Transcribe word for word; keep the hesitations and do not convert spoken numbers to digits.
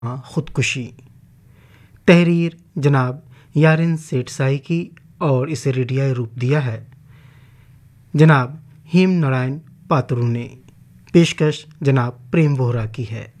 खुदकुशी। तहरीर जनाब यारिन सेठ साई की और इसे रेडियाई रूप दिया है जनाब हेम नारायण पात्रू ने। पेशकश जनाब प्रेम वोहरा की है।